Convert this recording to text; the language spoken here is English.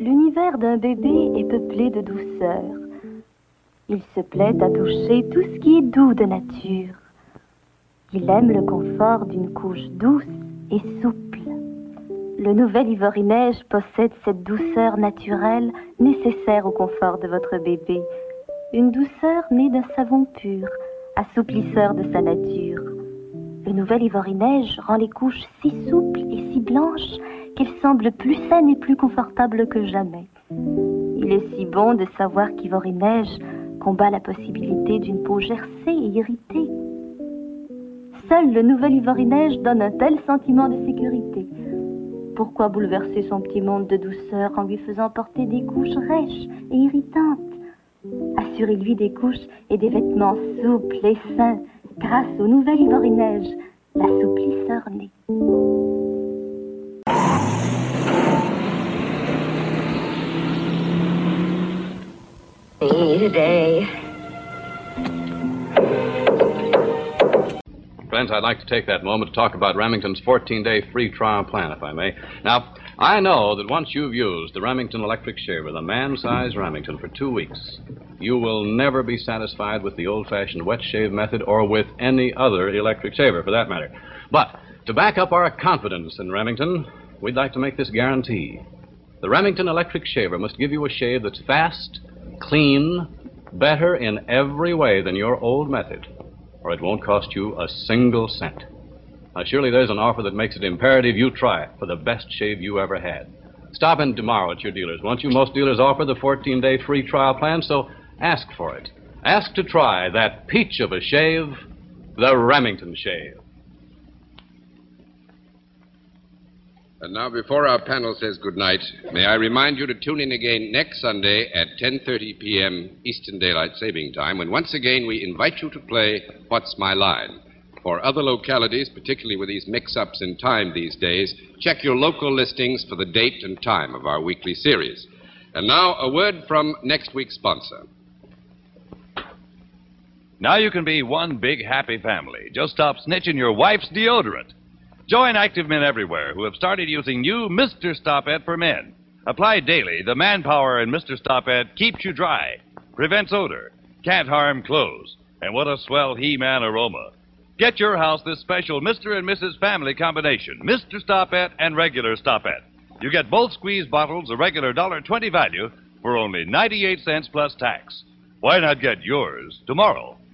L'univers d'un bébé est peuplé de douceur. Il se plaît à toucher tout ce qui est doux de nature. Il aime le confort d'une couche douce et souple. Le nouvel Ivory-Neige possède cette douceur naturelle nécessaire au confort de votre bébé. Une douceur née d'un savon pur, assouplisseur de sa nature. Le nouvel Ivory-Neige rend les couches si souples et si blanches qu'elles semblent plus saines et plus confortables que jamais. Il est si bon de savoir qu'Ivory-Neige combat la possibilité d'une peau gercée et irritée. Seul le nouvel Ivory-Neige donne un tel sentiment de sécurité. Pourquoi bouleverser son petit monde de douceur en lui faisant porter des couches rêches et irritantes? Assurez-lui des couches et des vêtements souples et sains grâce au nouvel Ivory-Neige, l'assouplisseur né. Today. Friends, I'd like to take that moment to talk about Remington's 14-day free trial plan, if I may. Now, I know that once you've used the Remington electric shaver, the man-sized Remington, for 2 weeks, you will never be satisfied with the old-fashioned wet shave method or with any other electric shaver, for that matter. But to back up our confidence in Remington, we'd like to make this guarantee. The Remington electric shaver must give you a shave that's fast, clean, better in every way than your old method, or it won't cost you a single cent. Now, surely there's an offer that makes it imperative you try it for the best shave you ever had. Stop in tomorrow at your dealers. Won't you? Most dealers offer the 14-day free trial plan, so ask for it. Ask to try that peach of a shave, the Remington shave. And now, before our panel says goodnight, may I remind you to tune in again next Sunday at 10:30 p.m. Eastern Daylight Saving Time, when once again we invite you to play What's My Line? For other localities, particularly with these mix-ups in time these days, check your local listings for the date and time of our weekly series. And now, a word from next week's sponsor. Now you can be one big happy family. Just stop snitching your wife's deodorant. Join active men everywhere who have started using new Mr. Stop-It for men. Applied daily, the manpower in Mr. Stop-It keeps you dry, prevents odor, can't harm clothes, and what a swell He-Man aroma. Get your house this special Mr. and Mrs. Family combination, Mr. Stop-It and regular Stop-It. You get both squeeze bottles, a regular $1.20 value, for only 98 cents plus tax. Why not get yours tomorrow?